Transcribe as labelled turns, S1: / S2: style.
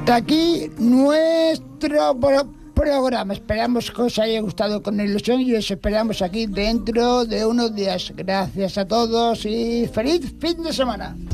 S1: Hasta aquí nuestro programa. Esperamos que os haya gustado con ilusión y os esperamos aquí dentro de unos días. Gracias a todos y feliz fin de semana.